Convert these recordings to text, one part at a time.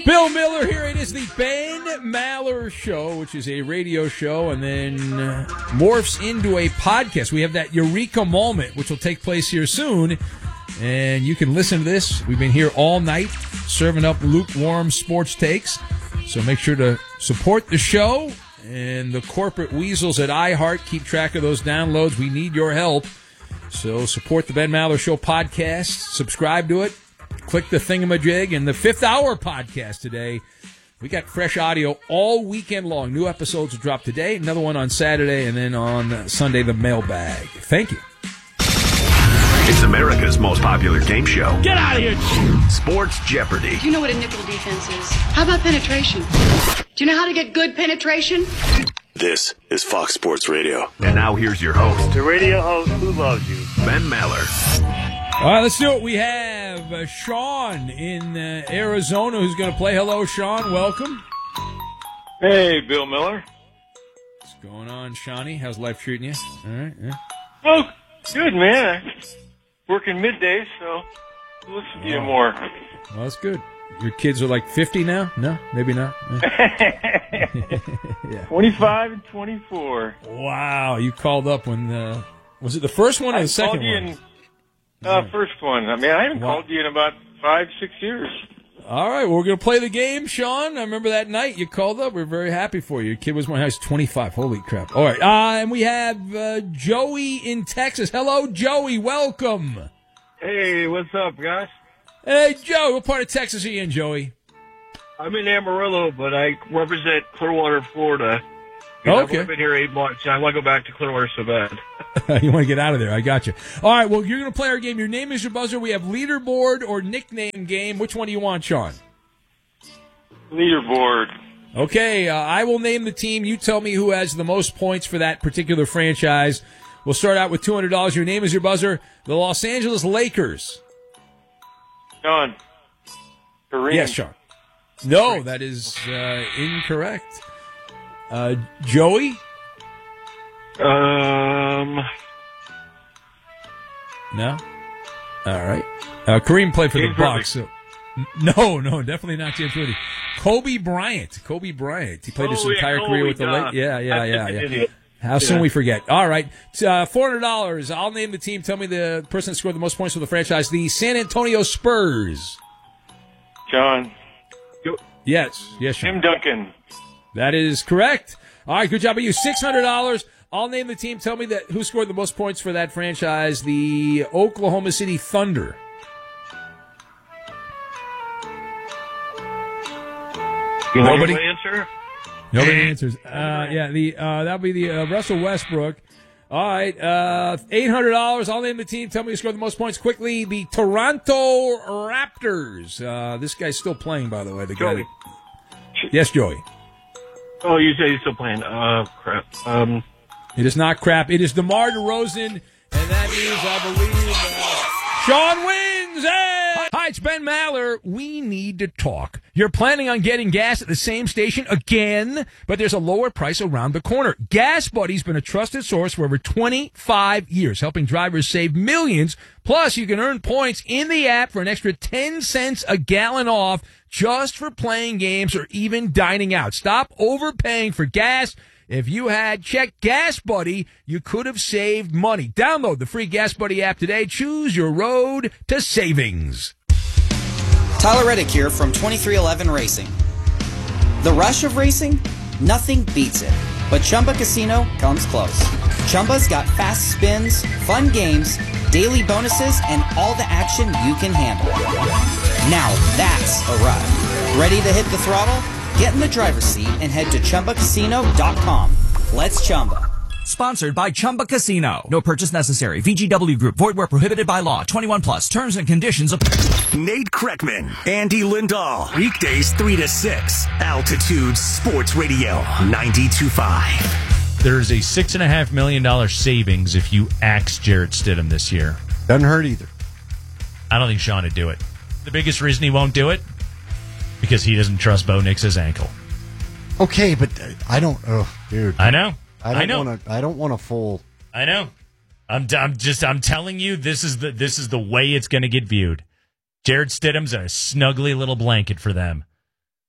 Bill Miller here. It is the Ben Maller Show, which is a radio show and then morphs into a podcast. We have that Eureka moment, which will take place here soon. And you can listen to this. We've been here all night serving up lukewarm sports takes. So make sure to support the show. And the corporate weasels at iHeart keep track of those downloads. We need your help. So support the Ben Maller Show podcast. Subscribe to it. Click the thingamajig. And the Fifth Hour podcast today. We got fresh audio all weekend long. New episodes will drop today. Another one on Saturday. And then on Sunday, the mailbag. Thank you. It's America's most popular game show. Get out of here! Sports Jeopardy! Do you know what a nickel defense is? How about penetration? Do you know how to get good penetration? This is Fox Sports Radio. And now here's your host, the radio host who loves you, Ben Maller. All right, let's do it. We have Sean in Arizona who's going to play. Hello, Sean. Welcome. Hey, Bill Miller. What's going on, Shawnee? How's life treating you? All right. Yeah. Oh, good, man. Working middays, so I'll listen to you more. Well, that's good. Your kids are like 50 now? No, maybe not. Yeah. 25 and 24. Wow, you called up when was it the first one or the second one? First one. I mean, I haven't called you in about 5-6 years. All right, well, we're going to play the game, Sean. I remember that night you called up. We're very happy for you. Your kid was when I was 25. Holy crap. All right, and we have Joey in Texas. Hello, Joey. Welcome. Hey, what's up, guys? Hey, Joey. What part of Texas are you in, Joey? I'm in Amarillo, but I represent Clearwater, Florida. Okay. I've been here 8 months. I want to go back to Clearwater so bad. You want to get out of there. I got you. All right, well, you're going to play our game. Your name is your buzzer. We have leaderboard or nickname game. Which one do you want, Sean? Leaderboard. Okay, I will name the team. You tell me who has the most points for that particular franchise. We'll start out with $200. Your name is your buzzer. The Los Angeles Lakers. Sean. Kareem. Yes, Sean. No, that is incorrect. Joey? No? All right. Kareem played for the Bucks. So. No, definitely not James Worthy. Kobe Bryant. He played his entire career with the Lakers. Yeah. How soon we forget. All right. $400. I'll name the team. Tell me the person that scored the most points for the franchise. The San Antonio Spurs. John. Yes, Sean. Tim Duncan. That is correct. All right, good job by you. $600. I'll name the team. Tell me who scored the most points for that franchise. The Oklahoma City Thunder. Nobody answer? Nobody answers. That'll be the Russell Westbrook. All right, $800. I'll name the team. Tell me who scored the most points quickly. The Toronto Raptors. This guy's still playing, by the way. The guy. Yes, Joey. Oh, you say he's still playing. Crap. It is not crap. It is DeMar DeRozan, and that means, I believe, Sean wins. Hey! Hi, it's Ben Maller. We need to talk. You're planning on getting gas at the same station again, but there's a lower price around the corner. Gas Buddy's been a trusted source for over 25 years, helping drivers save millions. Plus, you can earn points in the app for an extra 10 cents a gallon off just for playing games or even dining out. Stop overpaying for gas. If you had checked Gas Buddy, you could have saved money. Download the free Gas Buddy app today. Choose your road to savings. Tyler Reddick here from 2311 Racing. The rush of racing? Nothing beats it. But Chumba Casino comes close. Chumba's got fast spins, fun games, daily bonuses, and all the action you can handle. Now that's a ride. Ready to hit the throttle? Get in the driver's seat and head to ChumbaCasino.com. Let's Chumba. Sponsored by Chumba Casino. No purchase necessary. VGW Group. Void where prohibited by law. 21 plus. Terms and conditions apply. Nate Kreckman, Andy Lindahl. Weekdays 3 to 6. Altitude Sports Radio 92.5. There's a $6.5 million savings if you axe Jarrett Stidham this year. Doesn't hurt either. I don't think Sean would do it. The biggest reason he won't do it? Because he doesn't trust Bo Nix's ankle. Okay, but I don't. Oh, dude. I know. I don't want a full. I know. I'm telling you, this is the way it's going to get viewed. Jarrett Stidham's a snuggly little blanket for them.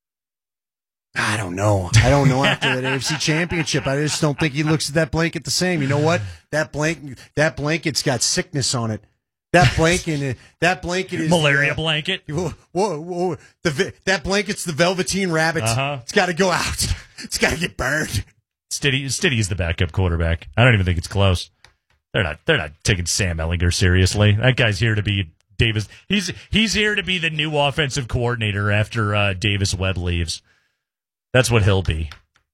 I don't know. After that AFC Championship, I just don't think he looks at that blanket the same. You know what? That blanket's got sickness on it. That blanket is malaria blanket. Whoa! That blanket's the Velveteen Rabbit. It's got to go out. It's got to get burned. Stiddy's the backup quarterback. I don't even think it's close. They're not taking Sam Ehlinger seriously. That guy's here to be Davis. He's here to be the new offensive coordinator after Davis Webb leaves. That's what he'll be.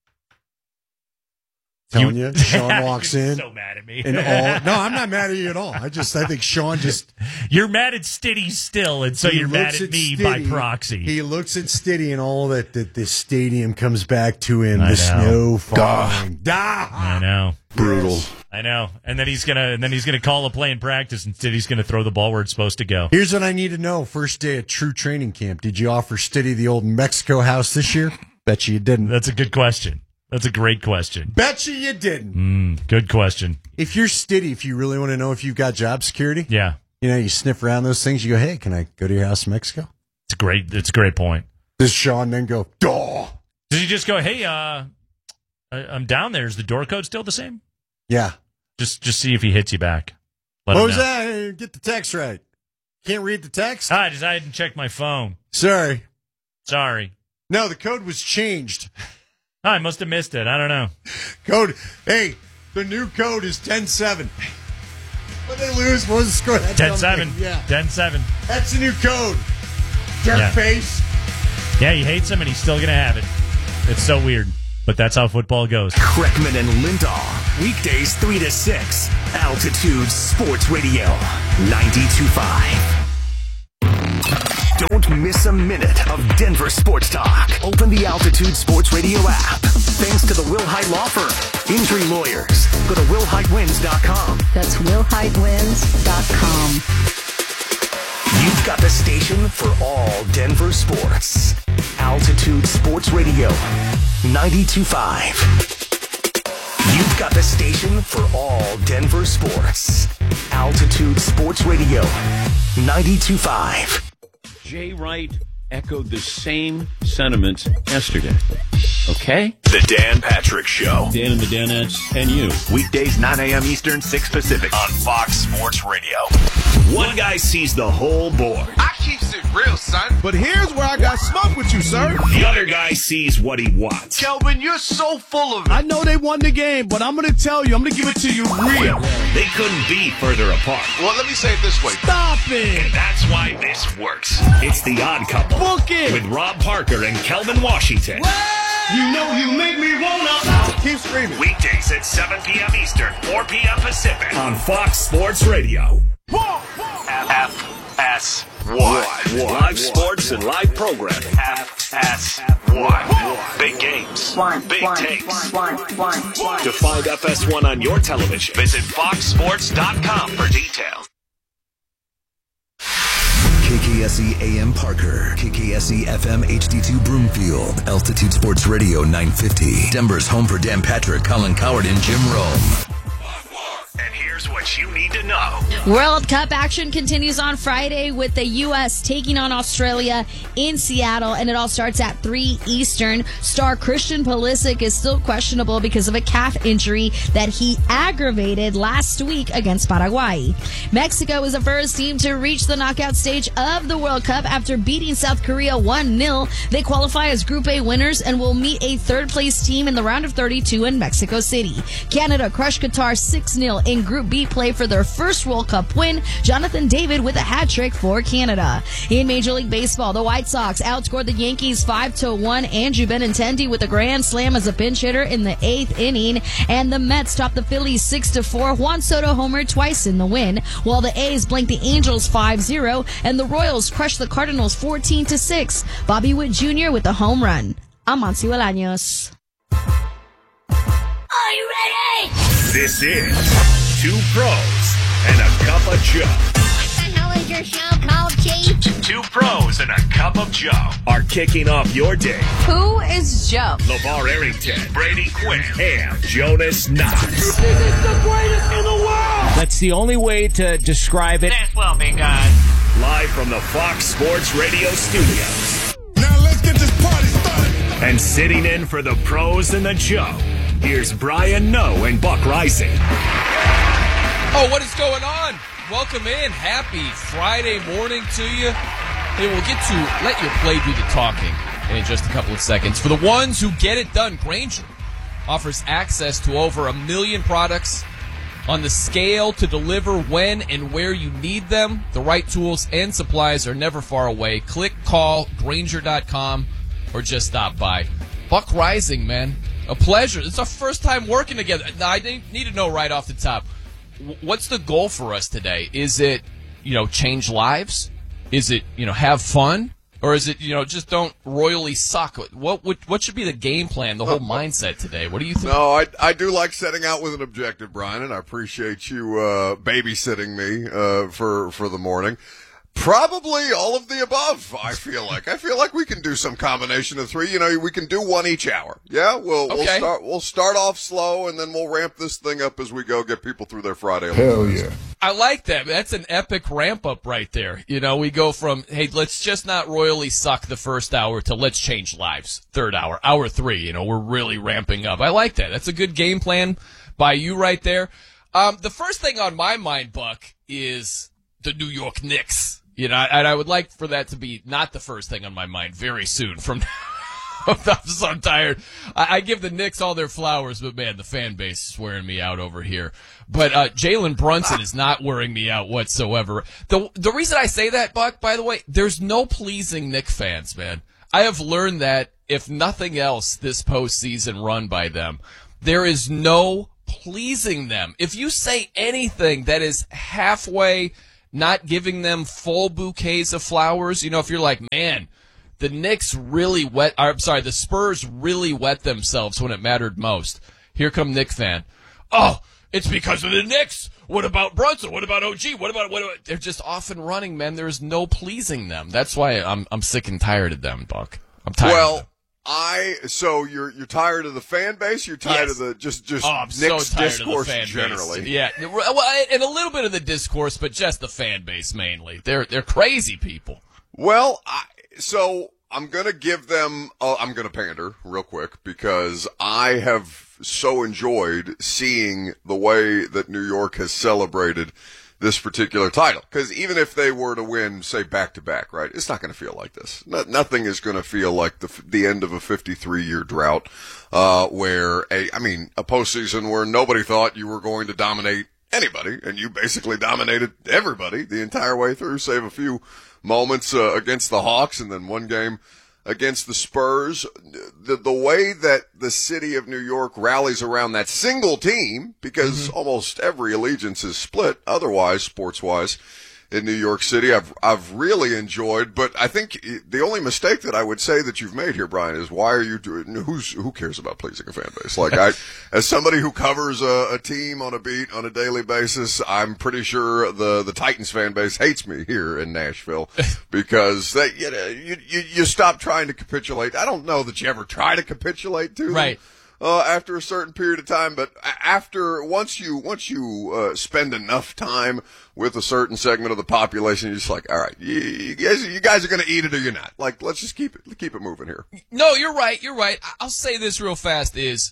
Telling you, Sean walks in. So mad at me. No, I'm not mad at you at all. I think Sean just. You're mad at Stiddy still, and so you're mad at me by proxy. He looks at Stiddy and all that the stadium comes back to him. The snow falling. I know. Brutal. I know. And then he's gonna call a play in practice, and Stiddy's gonna throw the ball where it's supposed to go. Here's what I need to know. First day at true training camp. Did you offer Stiddy the old Mexico house this year? Bet you didn't. That's a good question. That's a great question. Bet you didn't. Good question. If you're Stiddy, if you really want to know if you've got job security, yeah, you sniff around those things. You go, hey, can I go to your house in Mexico? It's a great point. Does Sean then go, duh? Does he just go, hey, I'm down there. Is the door code still the same? Yeah. Just see if he hits you back. What was that? Hey, get the text right. Can't read the text? I didn't check my phone. Sorry. No, the code was changed. I must have missed it. I don't know. Hey, the new code is 10-7. When they lose, what was the score? 10-7. Yeah. 10-7. That's the new code. Jerk face. Yeah, he hates him, and he's still going to have it. It's so weird, but that's how football goes. Kreckman and Lindahl. Weekdays 3 to 6. Altitude Sports Radio. 92.5. Don't miss a minute of Denver sports talk. Open the Altitude Sports Radio app. Thanks to the Will Height Law Firm. Injury lawyers. Go to willheightwins.com. That's willheightwins.com. You've got the station for all Denver sports. Altitude Sports Radio. 92.5. You've got the station for all Denver sports. Altitude Sports Radio. 92.5. Jay Wright echoed the same sentiments yesterday. Okay? The Dan Patrick Show. Dan and the Danettes and you. Weekdays 9 a.m. Eastern, 6 Pacific. On Fox Sports Radio. One guy sees the whole board. I keeps it real, son. But here's where I got smoke with you, sir. The other guy sees what he wants. Kelvin, you're so full of it. I know they won the game, but I'm going to tell you, I'm going to give it to you real. They couldn't be further apart. Well, let me say it this way. Stop it. And that's why this works. It's The Odd Couple. Book it. With Rob Parker and Kelvin Washington. You know you make me wanna. Keep screaming. Weekdays at 7 p.m. Eastern, 4 p.m. Pacific. On Fox Sports Radio. FS1. Live sports and live programming. FS1. Big games. Big takes. To find FS1 on your television, visit foxsports.com for details. KKSE AM Parker, KKSE FM HD2 Broomfield, Altitude Sports Radio 950, Denver's home for Dan Patrick, Colin Coward, and Jim Rome. And here's what you need to know. World Cup action continues on Friday with the U.S. taking on Australia in Seattle, and it all starts at 3 Eastern. Star Christian Pulisic is still questionable because of a calf injury that he aggravated last week against Paraguay. Mexico is the first team to reach the knockout stage of the World Cup after beating South Korea 1-0. They qualify as Group A winners and will meet a third-place team in the round of 32 in Mexico City. Canada crushed Qatar 6-0 in Group B play for their first World Cup win. Jonathan David with a hat trick for Canada. In Major League Baseball, the White Sox outscored the Yankees 5-1. Andrew Benintendi with a grand slam as a pinch hitter in the 8th inning. And the Mets topped the Phillies 6-4. Juan Soto homered twice in the win, while the A's blanked the Angels 5-0, and the Royals crushed the Cardinals 14-6. Bobby Witt Jr. with a home run. I'm Monty Bolaños. Are you ready? This is Two Pros and a Cup of Joe. What the hell is your show called, Chief? Two Pros and a Cup of Joe are kicking off your day. Who is Joe? LeVar Arrington, Brady Quinn, and Jonas Knox. This is the greatest in the world. That's the only way to describe it. This will be good. Live from the Fox Sports Radio studios. Now let's get this party started. And been sitting in for the pros and the Joe. Here's Brian Noe and Buck Rising. Oh, what is going on? Welcome in. Happy Friday morning to you. Hey, we'll get to let you play do the talking in just a couple of seconds. For the ones who get it done, Grainger offers access to over 1 million products on the scale to deliver when and where you need them. The right tools and supplies are never far away. Click, call, Grainger.com, or just stop by. Buck Rising, man. A pleasure. It's our first time working together. Now, I need to know right off the top, what's the goal for us today? Is it, change lives? Is it, have fun? Or is it, just don't royally suck? What should be the game plan, the whole mindset today? What do you think? No, I do like setting out with an objective, Brian, and I appreciate you babysitting me for the morning. Probably all of the above, I feel like. I feel like we can do some combination of three. We can do one each hour. Yeah, we'll start off slow, and then we'll ramp this thing up as we go, get people through their Friday. Hell yeah. I like that. That's an epic ramp up right there. We go from, hey, let's just not royally suck the first hour to let's change lives. Third hour, hour 3, we're really ramping up. I like that. That's a good game plan by you right there. The first thing on my mind, Buck, is the New York Knicks. And I would like for that to be not the first thing on my mind very soon from now. I'm tired. I give the Knicks all their flowers, but, man, the fan base is wearing me out over here. But Jalen Brunson is not wearing me out whatsoever. The reason I say that, Buck, by the way, there's no pleasing Knicks fans, man. I have learned that, if nothing else, this postseason run by them, there is no pleasing them. If you say anything that is halfway not giving them full bouquets of flowers, if you're like, man, the Spurs really wet themselves when it mattered most. Here come Knicks fan. Oh, it's because of the Knicks. What about Brunson? What about OG? What about? They're just off and running, man. There's no pleasing them. That's why I'm sick and tired of them, Buck. I'm tired of them. So you're tired of the fan base? You're tired of the just Knicks discourse generally? Base. Yeah, well, and a little bit of the discourse, but just the fan base mainly. They're crazy people. Well, so I'm gonna give them. I'm gonna pander real quick because I have so enjoyed seeing the way that New York has celebrated this particular title. Because even if they were to win, say, back-to-back, right, it's not going to feel like this. Nothing is going to feel like the end of a 53-year drought, where a postseason where nobody thought you were going to dominate anybody, and you basically dominated everybody the entire way through, save a few moments against the Hawks and then one game against the Spurs. The way that the city of New York rallies around that single team, because almost every allegiance is split otherwise, sports-wise, in New York City, I've really enjoyed. But I think the only mistake that I would say that you've made here, Brian, is why are you doing? Who cares about pleasing a fan base? Like as somebody who covers a team on a beat on a daily basis, I'm pretty sure the Titans fan base hates me here in Nashville because you stop trying to capitulate. I don't know that you ever try to capitulate to them. Right. After a certain period of time, but once you spend enough time with a certain segment of the population, you're just like, all right, you guys are going to eat it or you're not. Like, let's just keep it moving here. No, you're right. I'll say this real fast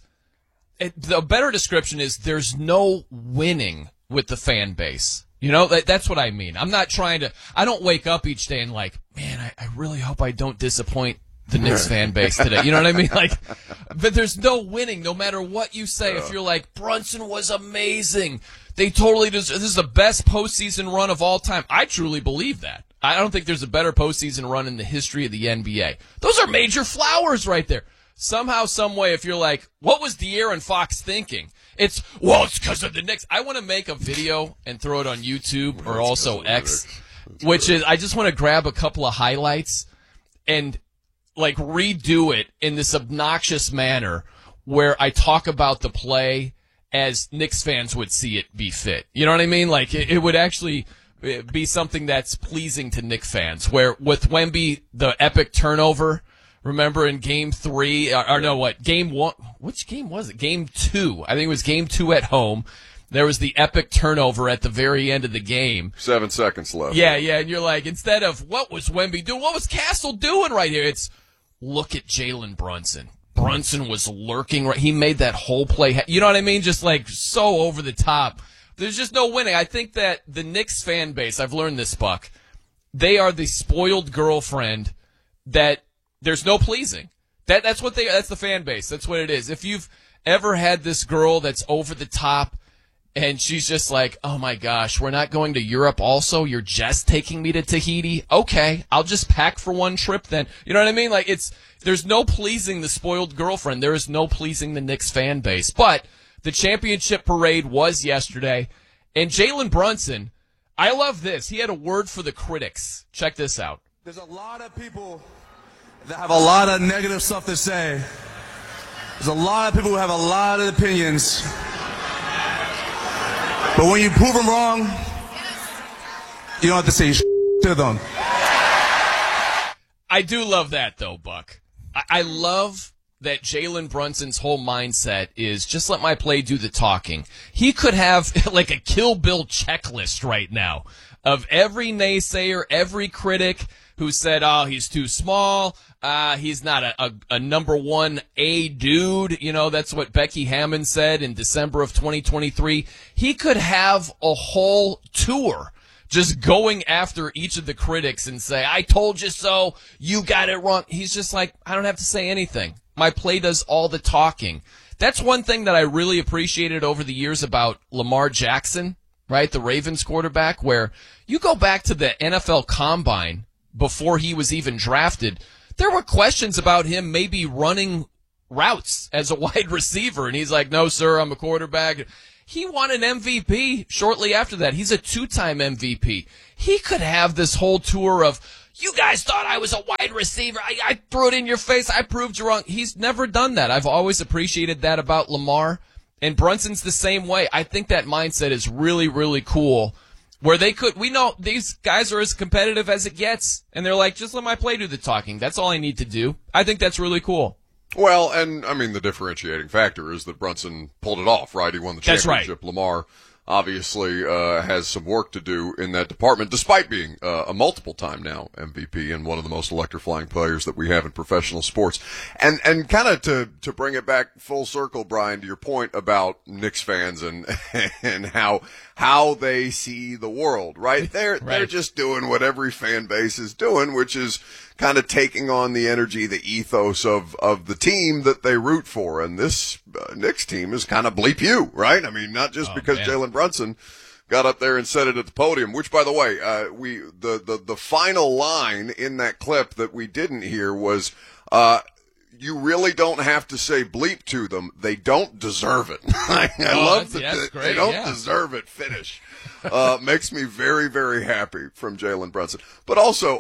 the better description is there's no winning with the fan base. That's what I mean. I don't wake up each day and like, man, I really hope I don't disappoint the Knicks fan base today. You know what I mean? But there's no winning no matter what you say. If you're like, Brunson was amazing. They totally deserve, this is the best postseason run of all time. I truly believe that. I don't think there's a better postseason run in the history of the NBA. Those are major flowers right there. Somehow, some way, if you're like, what was De'Aaron Fox thinking? It's because of the Knicks. I want to make a video and throw it on YouTube or also X, which is, I just want to grab a couple of highlights and redo it in this obnoxious manner where I talk about the play as Knicks fans would see it be fit. You know what I mean? It would actually be something that's pleasing to Knicks fans, where with Wemby, the epic turnover, remember in game 3, game 1, which game was it? Game 2. I think it was game 2 at home. There was the epic turnover at the very end of the game. 7 seconds left. Yeah, and you're like, instead of what was Wemby doing, what was Castle doing right here? It's, look at Jalen Brunson. Brunson was lurking. He made that whole play. You know what I mean? Just like so over the top. There's just no winning. I think that the Knicks fan base, I've learned this, Buck, they are the spoiled girlfriend that there's no pleasing. That's the fan base. That's what it is. If you've ever had this girl that's over the top and she's just like, oh my gosh, we're not going to Europe also? You're just taking me to Tahiti? Okay, I'll just pack for one trip then. You know what I mean? Like, there's no pleasing the spoiled girlfriend. There is no pleasing the Knicks fan base. But the championship parade was yesterday, and Jalen Brunson, I love this. He had a word for the critics. Check this out. There's a lot of people that have a lot of negative stuff to say. There's a lot of people who have a lot of opinions. But when you prove them wrong, you don't have to say to them. I do love that, though, Buck. I love that Jalen Brunson's whole mindset is just let my play do the talking. He could have like a Kill Bill checklist right now of every naysayer, every critic who said, oh, he's too small, he's not a number 1A dude. You know, that's what Becky Hammond said in December of 2023. He could have a whole tour just going after each of the critics and say, I told you so, you got it wrong. He's just like, I don't have to say anything. My play does all the talking. That's one thing that I really appreciated over the years about Lamar Jackson, right, the Ravens quarterback, where you go back to the NFL Combine before he was even drafted, there were questions about him maybe running routes as a wide receiver, and he's like, no, sir, I'm a quarterback. He won an MVP shortly after that. He's a 2-time MVP. He could have this whole tour of, you guys thought I was a wide receiver. I threw it in your face. I proved you wrong. He's never done that. I've always appreciated that about Lamar. And Brunson's the same way. I think that mindset is really, really cool. Where we know these guys are as competitive as it gets. And they're like, just let my play do the talking. That's all I need to do. I think that's really cool. Well, and I mean, the differentiating factor is that Brunson pulled it off, right? He won the championship. That's right. Lamar obviously has some work to do in that department, despite being a multiple-time now MVP and one of the most electrifying players that we have in professional sports. And kind of to bring it back full circle, Brian, to your point about Knicks fans and how they see the world, right? They're just doing what every fan base is doing, which is kind of taking on the energy, the ethos of the team that they root for. And this Knicks team is kind of bleep you, right? I mean, not just because Jalen Brunson got up there and said it at the podium, which, by the way, the final line in that clip that we didn't hear was, you really don't have to say bleep to them. They don't deserve it. I love that they don't deserve it finish. Makes me very, very happy from Jalen Brunson. But also,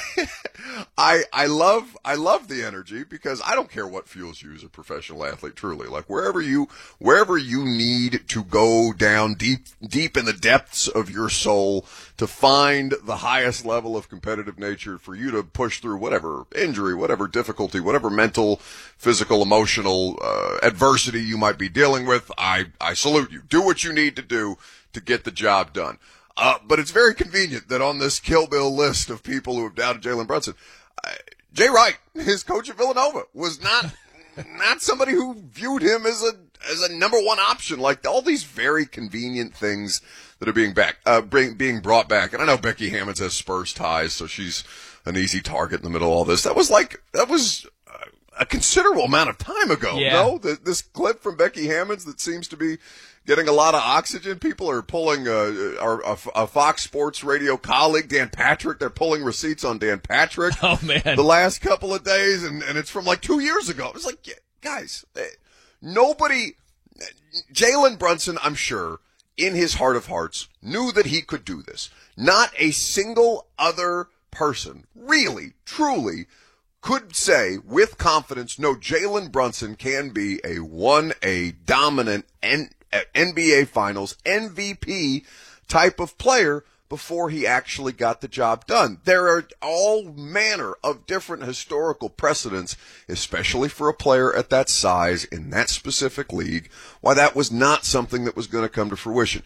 I love the energy because I don't care what fuels you as a professional athlete, truly. Like wherever you need to go down deep in the depths of your soul to find the highest level of competitive nature for you to push through whatever injury, whatever difficulty, whatever mental, physical, emotional adversity you might be dealing with, I salute you. Do what you need to do to get the job done. But it's very convenient that on this Kill Bill list of people who have doubted Jalen Brunson, Jay Wright, his coach at Villanova, was not somebody who viewed him as a number one option. Like all these very convenient things that are being brought back. And I know Becky Hammond has Spurs ties, so she's an easy target in the middle of all this. That was a considerable amount of time ago. Yeah. No, this clip from Becky Hammond that seems to be getting a lot of oxygen. People are pulling a Fox Sports Radio colleague, Dan Patrick. They're pulling receipts on Dan Patrick. Oh man, the last couple of days, and it's from like 2 years ago. It's like, guys, nobody. Jalen Brunson, I'm sure, in his heart of hearts, knew that he could do this. Not a single other person, really, truly, could say with confidence, no, Jalen Brunson can be a dominant NBA Finals MVP type of player before he actually got the job done. There are all manner of different historical precedents, especially for a player at that size in that specific league, why that was not something that was going to come to fruition.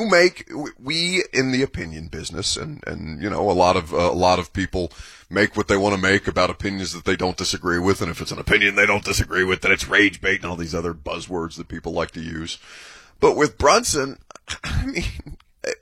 We in the opinion business, and you know, a lot of people make what they want to make about opinions that they don't disagree with, and if it's an opinion they don't disagree with, then it's rage bait and all these other buzzwords that people like to use. But with Brunson, I mean,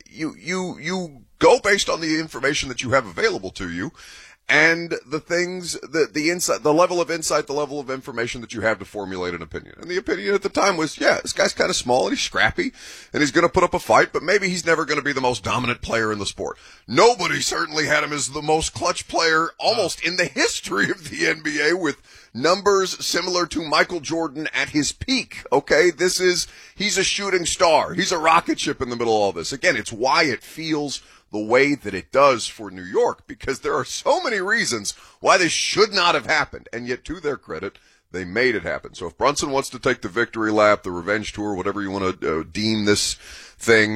you go based on the information that you have available to you, and the things, the insight, the level of insight, the level of information that you have to formulate an opinion. And the opinion at the time was, yeah, this guy's kind of small and he's scrappy and he's going to put up a fight, but maybe he's never going to be the most dominant player in the sport. Nobody certainly had him as the most clutch player almost in the history of the NBA, with numbers similar to Michael Jordan at his peak. Okay, he's a shooting star. He's a rocket ship in the middle of all this. Again, it's why it feels the way that it does for New York, because there are so many reasons why this should not have happened, and yet to their credit, they made it happen. So if Brunson wants to take the victory lap, the revenge tour, whatever you want to deem this thing,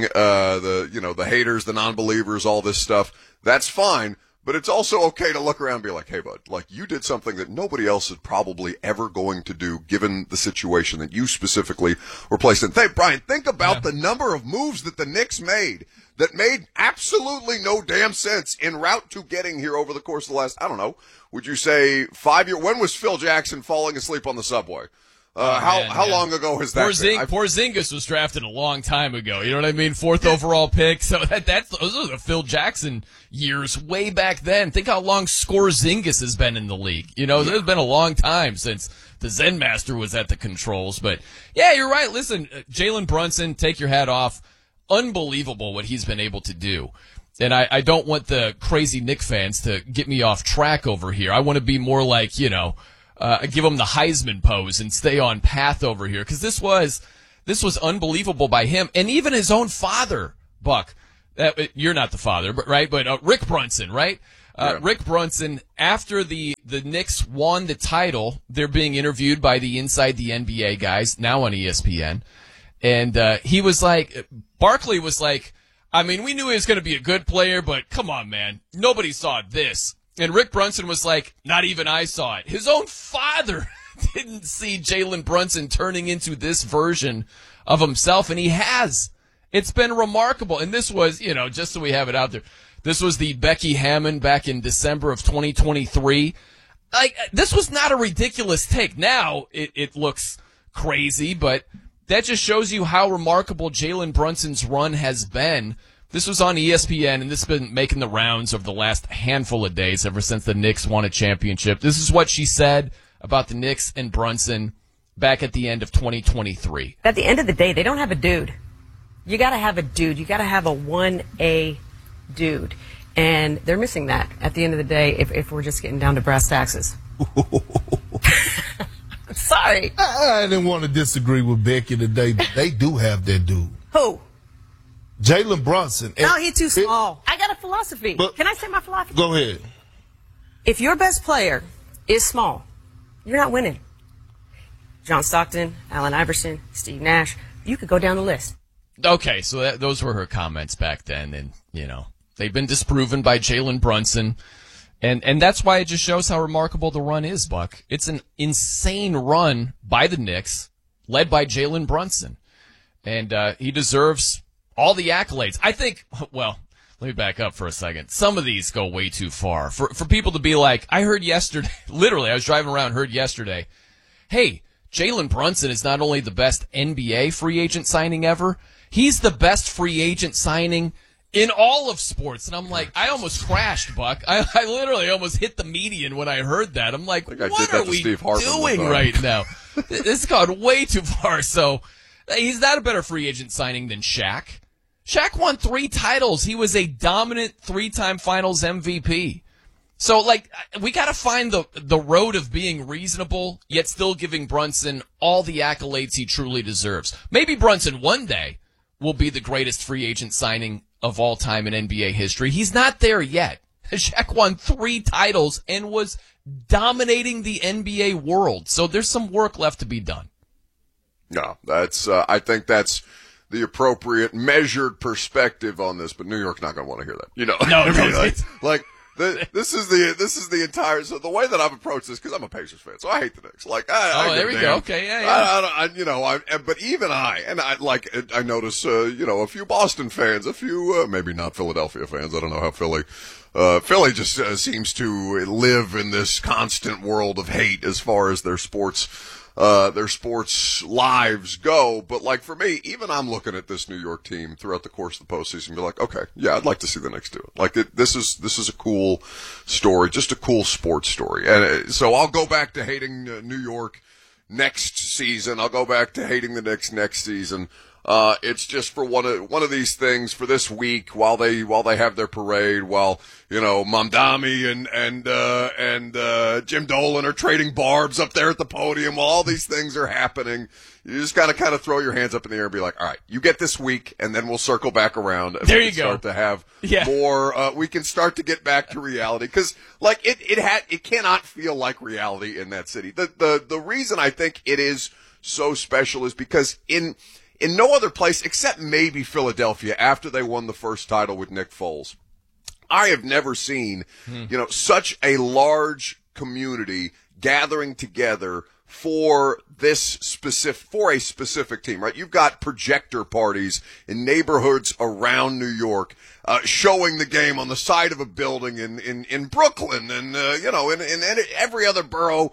the haters, the non-believers, all this stuff, that's fine. But it's also okay to look around and be like, hey, bud, like, you did something that nobody else is probably ever going to do, given the situation that you specifically were placed in. Hey, Brian, think about the number of moves that the Knicks made that made absolutely no damn sense en route to getting here over the course of the last, I don't know, would you say 5 years? When was Phil Jackson falling asleep on the subay? How long ago has that been? Porzingis was drafted a long time ago. You know what I mean? 4th overall pick. So those are the Phil Jackson years way back then. Think how long Scorzingis has been in the league. You know, it's been a long time since the Zen Master was at the controls. But yeah, you're right. Listen, Jalen Brunson, take your hat off. Unbelievable what he's been able to do. And I don't want the crazy Knick fans to get me off track over here. I want to be more like, you know, give him the Heisman pose and stay on path over here, because this was unbelievable by him, and even his own father, Buck. You're not the father, but right? But Rick Brunson, right? Rick Brunson, after the Knicks won the title, they're being interviewed by the Inside the NBA guys now on ESPN, and he was like, Barkley was like, I mean, we knew he was going to be a good player, but come on, man, nobody saw this. And Rick Brunson was like, not even I saw it. His own father didn't see Jalen Brunson turning into this version of himself, and he has. It's been remarkable. And this was, you know, just so we have it out there, this was the Becky Hammon back in December of 2023. Like, this was not a ridiculous take. Now it looks crazy, but that just shows you how remarkable Jalen Brunson's run has been. This was on ESPN, and this has been making the rounds over the last handful of days ever since the Knicks won a championship. This is what she said about the Knicks and Brunson back at the end of 2023. At the end of the day, they don't have a dude. You got to have a dude. You got to have a 1A dude. And they're missing that at the end of the day if we're just getting down to brass taxes. Sorry. I didn't want to disagree with Becky today, but they do have that dude. Who? Jalen Brunson. No, he's too small. I got a philosophy. Can I say my philosophy? Go ahead. If your best player is small, you're not winning. John Stockton, Allen Iverson, Steve Nash, you could go down the list. Okay, so those were her comments back then, and, you know, they've been disproven by Jalen Brunson, and that's why it just shows how remarkable the run is, Buck. It's an insane run by the Knicks, led by Jalen Brunson, and he deserves all the accolades. I think, well, let me back up for a second. Some of these go way too far. For people to be like, I heard yesterday, literally, I was driving around, heard yesterday, hey, Jalen Brunson is not only the best NBA free agent signing ever, he's the best free agent signing in all of sports. And I'm like, I almost crashed, Buck. I literally almost hit the median when I heard that. I'm like, what are we doing right now? This has gone way too far. So he's not a better free agent signing than Shaq. Shaq won 3 titles. He was a dominant 3-time finals MVP. So, like, we got to find the road of being reasonable, yet still giving Brunson all the accolades he truly deserves. Maybe Brunson one day will be the greatest free agent signing of all time in NBA history. He's not there yet. Shaq won 3 titles and was dominating the NBA world. So there's some work left to be done. No, that's, I think that's the appropriate measured perspective on this, but New York's not going to want to hear that. You know, No, this is the entire. So the way that I've approached this, because I'm a Pacers fan, so I hate the Knicks. Like, there we go. Okay, yeah. But even I notice, a few Boston fans, a few maybe not Philadelphia fans. I don't know how Philly just seems to live in this constant world of hate as far as their sports lives go. But like for me, even I'm looking at this New York team throughout the course of the postseason and be like, okay, yeah, I'd like to see the Knicks do it. Like this is a cool story, just a cool sports story. And so I'll go back to hating New York next season. I'll go back to hating the Knicks next season. It's just for one of these things for this week while they have their parade, while, Mamdani and Jim Dolan are trading barbs up there at the podium, while all these things are happening. You just gotta kind of throw your hands up in the air and be like, all right, you get this week, and then we'll circle back around. And there we you can go. Start to have more. We can start to get back to reality because, like, it cannot feel like reality in that city. The reason I think it is so special is because in no other place except maybe Philadelphia after they won the first title with Nick Foles, I have never seen, such a large community gathering together for a specific team, right? You've got projector parties in neighborhoods around New York, showing the game on the side of a building in Brooklyn and, in every other borough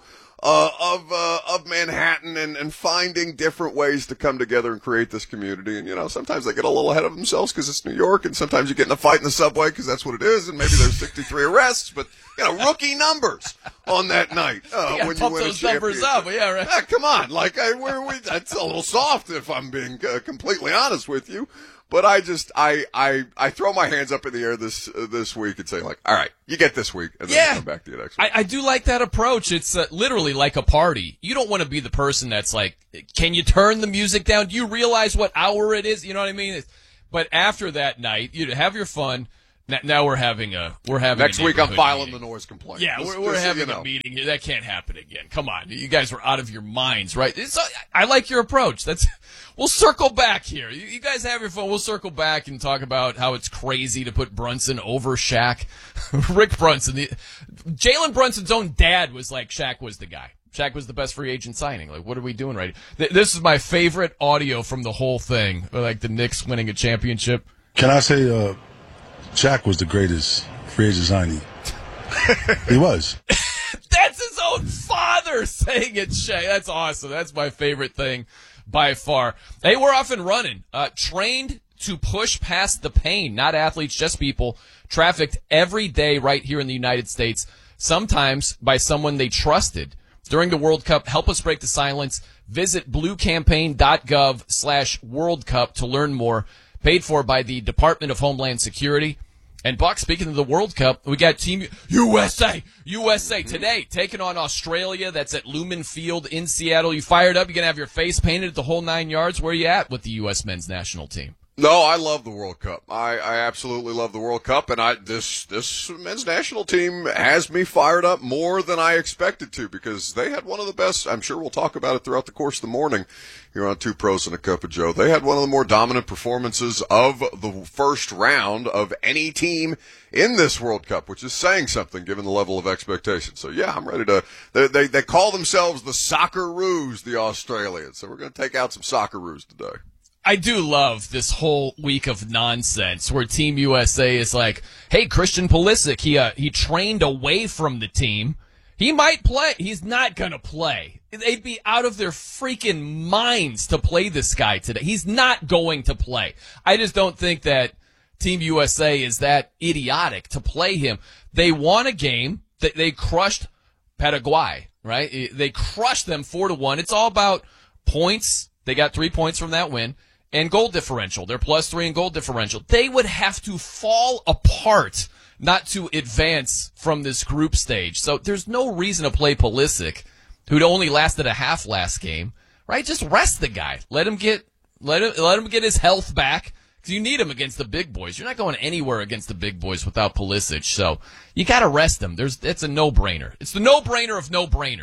of Manhattan and finding different ways to come together and create this community. And, sometimes they get a little ahead of themselves because it's New York, and sometimes you get in a fight in the subway because that's what it is, and maybe there's 63 arrests, but, rookie numbers on that night. When you win those numbers up. Yeah, right. Come on. Like, that's a little soft if I'm being completely honest with you. But I throw my hands up in the air this week and say, like, all right, you get this week, and then come back to you next week. I do like that approach. It's literally like a party. You don't want to be the person that's like, can you turn the music down? Do you realize what hour it is? You know what I mean? But after that night, you have your fun. Now we're having next week. I'm filing the noise complaint. Yeah, we're having a meeting here. That can't happen again. Come on, you guys were out of your minds, right? I like your approach. We'll circle back here. You guys have your fun. We'll circle back and talk about how it's crazy to put Brunson over Shaq. Rick Brunson, Jalen Brunson's own dad was like, Shaq was the guy. Shaq was the best free agent signing. Like, what are we doing right here? This is my favorite audio from the whole thing, like the Knicks winning a championship. Can I say, Shaq was the greatest free agent signing. He was. That's his own father saying it, Shay. That's awesome. That's my favorite thing by far. Hey, we're off and running. Trained to push past the pain, not athletes, just people. Trafficked every day right here in the United States, sometimes by someone they trusted. During the World Cup, help us break the silence. Visit bluecampaign.gov/World Cup to learn more. Paid for by the Department of Homeland Security. And Buck, speaking of the World Cup, we got Team USA today taking on Australia. That's at Lumen Field in Seattle. You fired up? You gonna have your face painted the whole 9 yards? Where are you at with the U.S. men's national team? No, I love the World Cup. I absolutely love the World Cup, and this men's national team has me fired up more than I expected to because they had one of the best. I'm sure we'll talk about it throughout the course of the morning here on Two Pros and a Cup of Joe. They had one of the more dominant performances of the first round of any team in this World Cup, which is saying something given the level of expectation. So yeah, I'm ready to. They call themselves the Socceroos, the Australians. So we're going to take out some Socceroos today. I do love this whole week of nonsense where Team USA is like, hey, Christian Pulisic, he trained away from the team. He might play. He's not going to play. They'd be out of their freaking minds to play this guy today. He's not going to play. I just don't think that Team USA is that idiotic to play him. They won a game. They crushed Paraguay, right? They crushed them 4-1. It's all about points. They got 3 points from that win. And goal differential. They're +3 in goal differential. They would have to fall apart not to advance from this group stage. So there's no reason to play Pulisic, who'd only lasted a half last game, right? Just rest the guy. Let him get his health back. Because you need him against the big boys. You're not going anywhere against the big boys without Pulisic. So you got to rest him. It's a no-brainer. It's the no-brainer of no-brainers.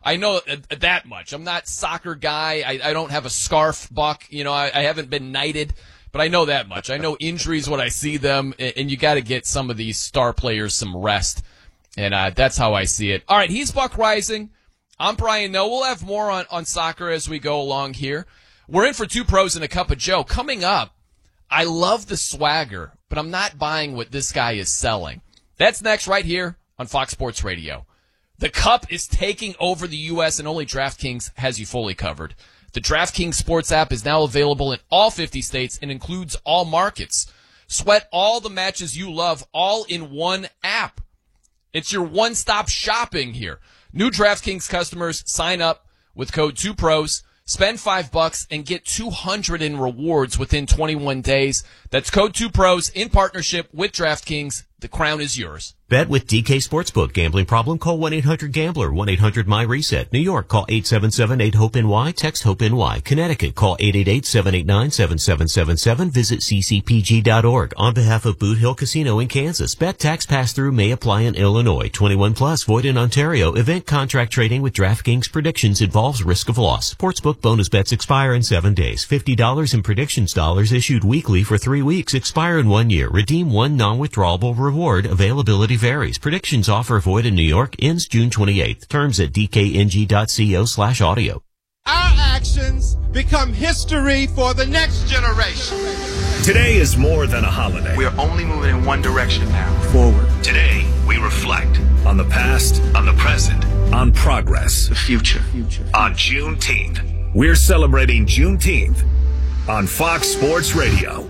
I know that much. I'm not soccer guy. I don't have a scarf, Buck. You know, I haven't been knighted, but I know that much. I know injuries when I see them, and you got to get some of these star players some rest. And that's how I see it. All right, he's Buck Rising. I'm Brian Noe. We'll have more on soccer as we go along here. We're in for Two Pros and a Cup of Joe. Coming up, I love the swagger, but I'm not buying what this guy is selling. That's next right here on Fox Sports Radio. The Cup is taking over the U.S., and only DraftKings has you fully covered. The DraftKings Sports app is now available in all 50 states and includes all markets. Sweat all the matches you love all in one app. It's your one-stop shopping here. New DraftKings customers sign up with code 2pros, spend $5 and get $200 in rewards within 21 days. That's code 2pros in partnership with DraftKings. The crown is yours. Bet with DK Sportsbook. Gambling problem? Call 1-800-GAMBLER. 1-800-MY-RESET. New York, call 877-8-HOPE-NY. Text HOPE-NY. Connecticut, call 888-789-7777. Visit ccpg.org. On behalf of Boot Hill Casino in Kansas, bet tax pass-through may apply in Illinois. 21 plus, void in Ontario. Event contract trading with DraftKings predictions involves risk of loss. Sportsbook bonus bets expire in 7 days. $50 in predictions dollars issued weekly for 3 weeks. Expire in 1 year. Redeem one non-withdrawable reward. Availability varies. Predictions offer void in New York. Ends June 28th. Terms at dkng.co/audio. Our actions become history for the next generation. Today is more than a holiday. We are only moving in one direction now. Forward. Today, we reflect on the past, on the present, on progress. The future. On Juneteenth. We're celebrating Juneteenth on Fox Sports Radio.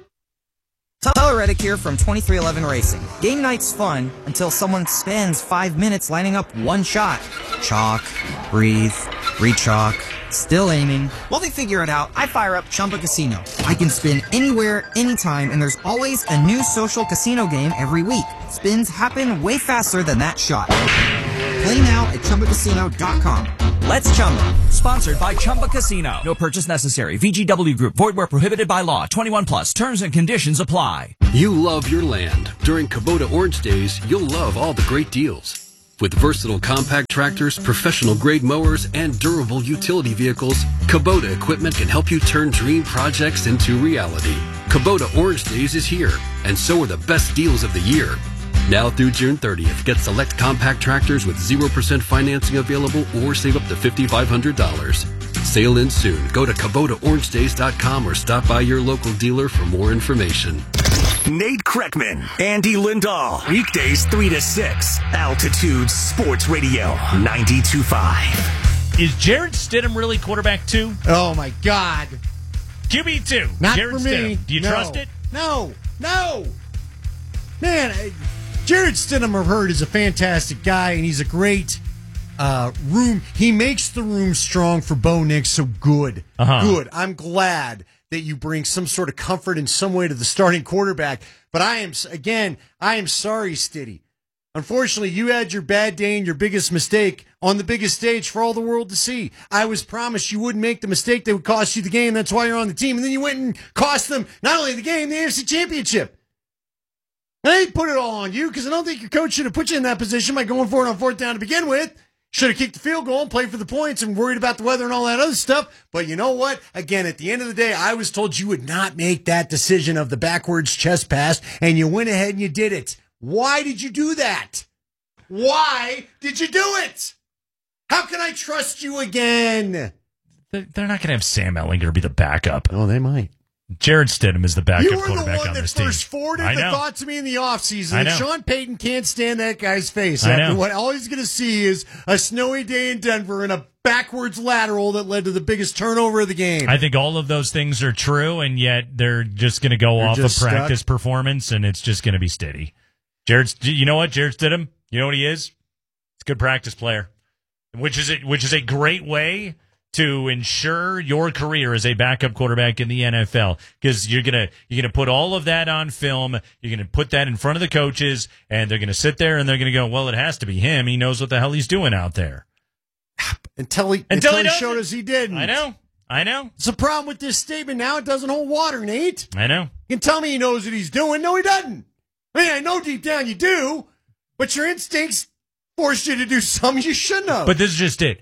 Tyler Reddick here from 2311 Racing. Game night's fun until someone spends 5 minutes lining up one shot. Chalk, breathe, re-chalk, still aiming. While they figure it out, I fire up Chumba Casino. I can spin anywhere, anytime, and there's always a new social casino game every week. Spins happen way faster than that shot. Play now at ChumbaCasino.com. Let's Chumba. Sponsored by Chumba Casino. No purchase necessary. VGW Group. Void where prohibited by law. 21 plus. Terms and conditions apply. You love your land. During Kubota Orange Days, you'll love all the great deals. With versatile compact tractors, professional grade mowers, and durable utility vehicles, Kubota equipment can help you turn dream projects into reality. Kubota Orange Days is here, and so are the best deals of the year. Now through June 30th, get select compact tractors with 0% financing available or save up to $5,500. Sale ends soon. Go to KubotaOrangeDays.com or stop by your local dealer for more information. Nate Kreckman, Andy Lindahl. Weekdays 3 to 6. Altitude Sports Radio 92.5. Is Jarrett Stidham really quarterback 2? Oh, my God. QB 2. Not Jarrett for me. Stidham. Do you trust it? No. Man, Jarrett Stidham, I've heard, is a fantastic guy, and he's a great room. He makes the room strong for Bo Nix, so good. Good. I'm glad that you bring some sort of comfort in some way to the starting quarterback. But I am sorry, Stiddy. Unfortunately, you had your bad day and your biggest mistake on the biggest stage for all the world to see. I was promised you wouldn't make the mistake that would cost you the game. That's why you're on the team. And then you went and cost them not only the game, the AFC Championship. I ain't put it all on you because I don't think your coach should have put you in that position by going for it on fourth down to begin with. Should have kicked the field goal and played for the points and worried about the weather and all that other stuff. But you know what? Again, at the end of the day, I was told you would not make that decision of the backwards chest pass, and you went ahead and you did it. Why did you do that? Why did you do it? How can I trust you again? They're not going to have Sam Ehlinger be the backup. Oh, they might. Jarrett Stidham is the backup quarterback on this team. You were the one that first forwarded the thought to me in the offseason that Sean Payton can't stand that guy's face. After what all he's going to see is a snowy day in Denver and a backwards lateral that led to the biggest turnover of the game. I think all of those things are true, and yet they're just going to go off of practice performance, and it's just going to be steady. You know what, Jarrett Stidham? You know what he is? He's a good practice player, which is a great way to ensure your career as a backup quarterback in the NFL, because you're gonna put all of that on film. You're gonna put that in front of the coaches, and they're gonna sit there and they're gonna go, "Well, it has to be him. He knows what the hell he's doing out there." Until he showed us he didn't. I know. It's a problem with this statement now. It doesn't hold water, Nate. I know. You can tell me he knows what he's doing. No, he doesn't. I mean, I know deep down you do, but your instincts forced you to do something you shouldn't have. But this is just it.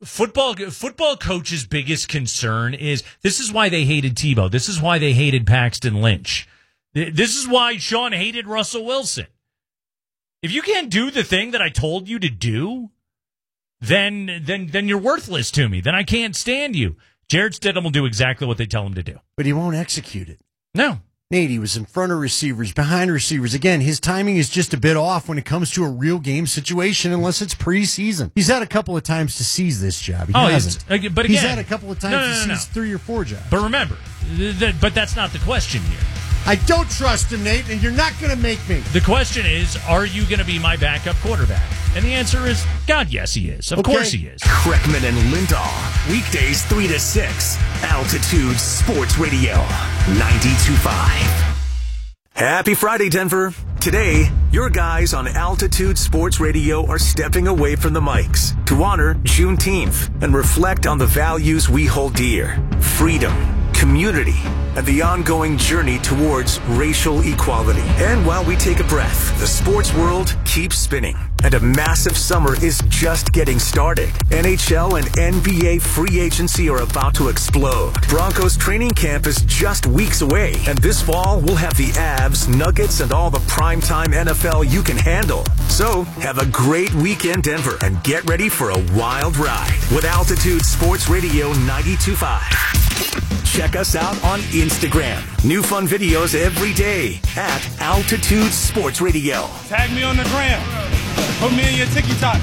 football coach's biggest concern is this is why they hated Tebow. This is why they hated Paxton Lynch. This is why Sean hated Russell Wilson. If you can't do the thing that I told you to do, then you're worthless to me. Then I can't stand you. Jared Stidham will do exactly what they tell him to do. But he won't execute it. No. Nate, he was in front of receivers, behind receivers. Again, his timing is just a bit off when it comes to a real game situation, unless it's preseason. He's had a couple of times to seize this job. He hasn't. But again, he's had a couple of times to seize 3 or 4 jobs. But remember, but that's not the question here. I don't trust him, Nate, and you're not going to make me. The question is, are you going to be my backup quarterback? And the answer is, God, yes, he is. Of course he is. Kreckman and Lindahl, weekdays 3 to 6, Altitude Sports Radio, 92.5. Happy Friday, Denver. Today, your guys on Altitude Sports Radio are stepping away from the mics to honor Juneteenth and reflect on the values we hold dear: freedom, community, and the ongoing journey towards racial equality. And while we take a breath, the sports world keeps spinning, and a massive summer is just getting started. NHL and NBA free agency are about to explode. Broncos training camp is just weeks away, and this fall we'll have the Avs, Nuggets, and all the primetime NFL you can handle. So have a great weekend, Denver, and get ready for a wild ride with Altitude Sports Radio 92.5. Check us out on Instagram. New fun videos every day at Altitude Sports Radio. Tag me on the gram. Put me in your TikTok.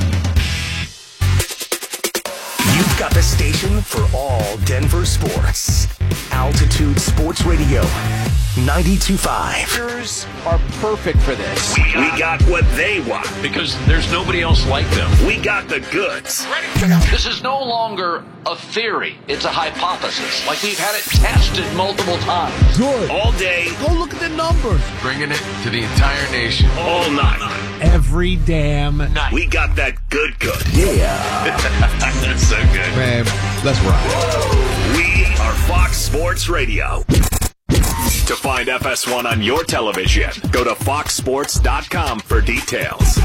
You've got the station for all Denver sports. Altitude Sports Radio 92.5. Players are perfect for this. We got what they want because there's nobody else like them. We got the goods. This is no longer a theory. It's a hypothesis. Like we've had it tested multiple times. Good. All day. Go look at the numbers. Bringing it to the entire nation. All night. Every damn night. We got that good. Yeah. That's so good. Man, let's rock. We are Fox Sports Radio. To find FS1 on your television, go to foxsports.com for details.